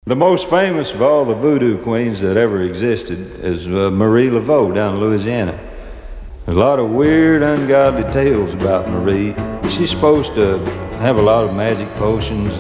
The most famous of all the voodoo queens that ever existed is Marie Laveau down in Louisiana. There's a lot of weird, ungodly tales about Marie. She's supposed to have a lot of magic potions